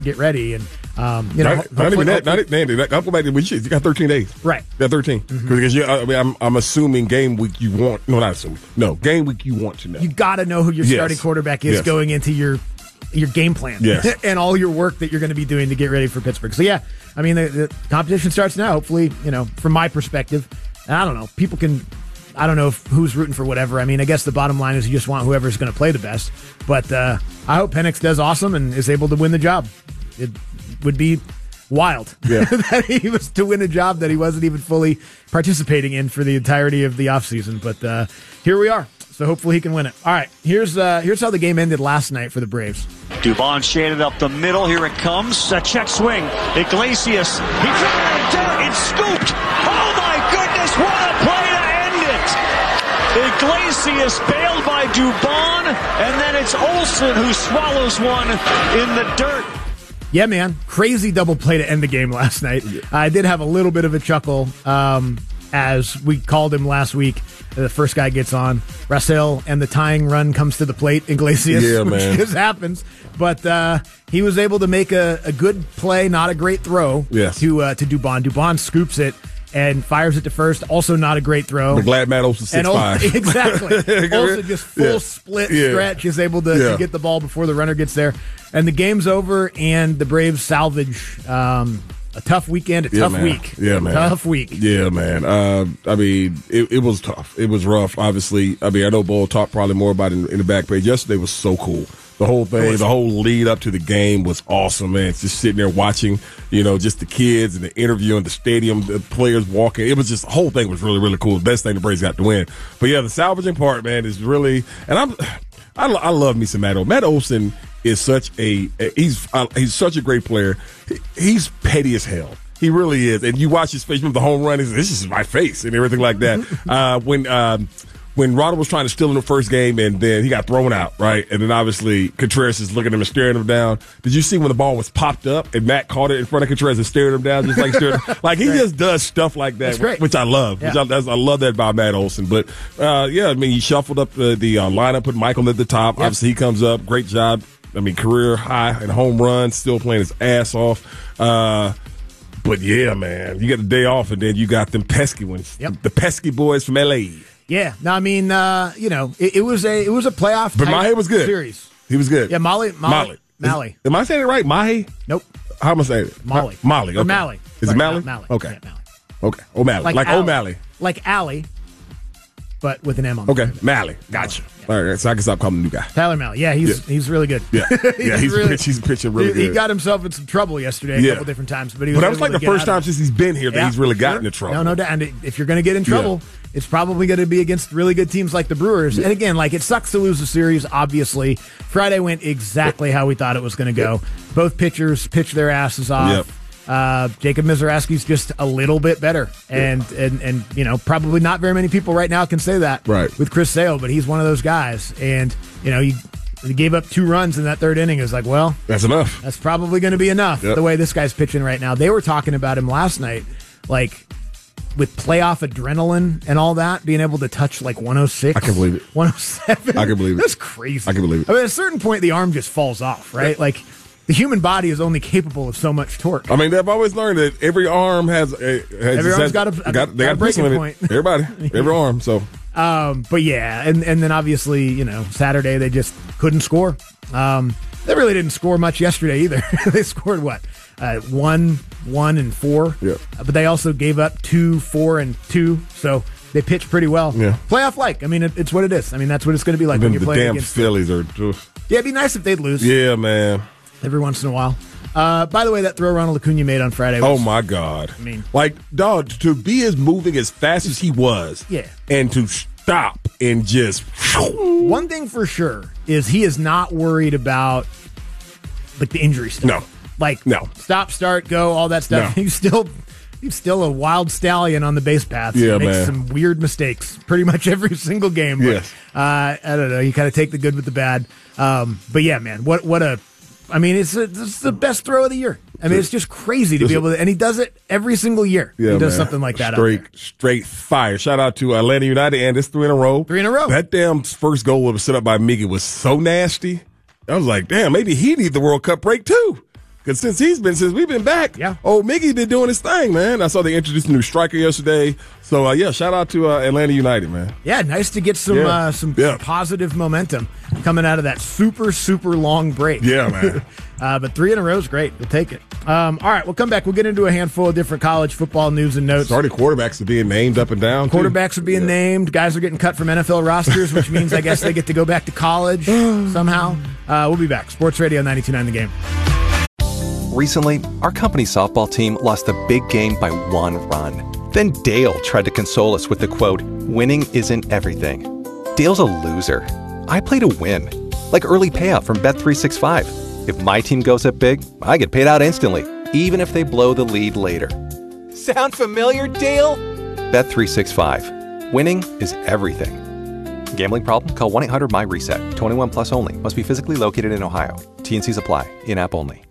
get ready. And, not even that. I'll go back to you got 13 days. Right. You got 13. Because I'm assuming game week you want. No, not assuming. No, game week you want to know. You got to know who your starting quarterback is going into your game plan and all your work that you're going to be doing to get ready for Pittsburgh. So, I mean, the competition starts now. Hopefully, from my perspective, I don't know. People can, I don't know who's rooting for whatever. I mean, I guess the bottom line is you just want whoever's going to play the best. But I hope Penix does awesome and is able to win the job. It would be wild that he was to win a job that he wasn't even fully participating in for the entirety of the offseason. But here we are. So hopefully he can win it. All right, here's how the game ended last night for the Braves. Dubon shaded up the middle. Here it comes. A check swing. Iglesias. He tried it down. It's scooped. Oh, my goodness. What a play to end it. Iglesias bailed by Dubon. And then it's Olsen who swallows one in the dirt. Yeah, man. Crazy double play to end the game last night. I did have a little bit of a chuckle as we called him last week. The first guy gets on. Raisel and the tying run comes to the plate. Iglesias, which just happens. But he was able to make a good play, not a great throw, to Dubon. Dubon scoops it and fires it to first. Also not a great throw. We're glad Matt Olson 6'5". Exactly. Olsen just full split stretch is able to get the ball before the runner gets there. And the game's over, and the Braves salvage a tough weekend, tough week. Yeah, man. Tough week. Yeah, man. I mean, it was tough. It was rough, obviously. I mean, I know Bull talked probably more about it in the back page. Yesterday was so cool. The whole thing, the whole lead up to the game was awesome, man. It's just sitting there watching, just the kids and the interview and the stadium, the players walking. It was just, the whole thing was really, really cool. The best thing the Braves got to win. But yeah, the salvaging part, man, is really, and I love me some Matt Olson. Matt Olson is such he's such a great player. He's petty as hell. He really is. And you watch his face, remember the home run, this is my face and everything like that. When Ronald was trying to steal in the first game and then he got thrown out, right? And then obviously Contreras is looking at him and staring him down. Did you see when the ball was popped up and Matt caught it in front of Contreras and stared him down just like staring? Like he just does stuff like that, which I love. Yeah. I love that about Matt Olson. But I mean, he shuffled up the lineup, put Michael at the top. Yep. Obviously, he comes up, great job. I mean, career high and home runs, still playing his ass off. But yeah, man, you get the day off and then you got them pesky ones, the pesky boys from LA. Yeah, no, I mean, it was a playoff. But Mahe was good. Series. He was good. Yeah, Mahle. Am I saying it right? Mahe? Nope. How am I saying it? Molly. Molly. Okay. Or Malley. Is it Malley? Malley. Okay. Yeah, Malley. Okay. O'Malley. Like O'Malley. Like Allie, but with an M on it. Okay. Malley. Gotcha. Yeah. All right. So I can stop calling him the new guy. Tyler Malley. Yeah, he's really good. Yeah. He's pitching really good. He got himself in some trouble yesterday a couple different times. But that was like the first time since he's been here that he's really gotten into trouble. No doubt. And if you're going to get in trouble, it's probably going to be against really good teams like the Brewers. Yeah. And again, it sucks to lose the series, obviously. Friday went exactly how we thought it was going to go. Both pitchers pitched their asses off. Jacob Mizraski's just a little bit better. And probably not very many people right now can say that with Chris Sale, but he's one of those guys. And, he gave up 2 runs in that third inning. It was like, well, that's enough. That's probably going to be enough the way this guy's pitching right now. They were talking about him last night, with playoff adrenaline and all that, being able to touch 106. I can believe it. 107. I can believe it. That's crazy. I can believe it. I mean, at a certain point, the arm just falls off, right? The human body is only capable of so much torque. I mean, they've always learned that every arm has every arm's got a breaking point. Everybody, every arm. So, but yeah, and then obviously, Saturday they just couldn't score. They really didn't score much yesterday either. They scored 1, 1, and 4. Yeah. But they also gave up 2, 4, and 2. So they pitched pretty well. Yeah. Playoff-like. I mean, it's what it is. I mean, that's what it's going to be like when you're playing against the damn Phillies are. Yeah, it'd be nice if they'd lose. Yeah, man. Every once in a while. By the way, that throw Ronald Acuna made on Friday was, oh, my God. I mean, dog, to be as moving as fast as he was. Yeah. And to stop and just. One thing for sure is he is not worried about the injury stuff. No. Stop, start, go, all that stuff. No. He's still a wild stallion on the base paths. Yeah, he makes man. some weird mistakes pretty much every single game. But, yes. I don't know. You kind of take the good with the bad. But yeah, man, it's the best throw of the year. I mean, it's just crazy to be able to, and he does it every single year. Yeah, he does something like that. Straight fire. Shout out to Atlanta United, and it's 3 in a row. 3 in a row. That damn first goal that was set up by Miggy was so nasty. I was like, damn, maybe he needs the World Cup break too. Because since we've been back, old Miggy's been doing his thing, man. I saw they introduced a new striker yesterday. So, shout out to Atlanta United, man. Yeah, nice to get some positive momentum coming out of that super, super long break. Yeah, man. But 3 in a row is great. We'll take it. All right, we'll come back. We'll get into a handful of different college football news and notes. Starting quarterbacks are being named up and down. Quarterbacks are being named. Guys are getting cut from NFL rosters, which means I guess they get to go back to college somehow. We'll be back. Sports Radio 92.9 The Game. Recently, our company softball team lost the big game by 1 run. Then Dale tried to console us with the quote, "Winning isn't everything." Dale's a loser. I play to win. Like early payout from Bet365. If my team goes up big, I get paid out instantly, even if they blow the lead later. Sound familiar, Dale? Bet365. Winning is everything. Gambling problem? Call 1-800-MY-RESET. 21 plus only. Must be physically located in Ohio. T&Cs apply. In-app only.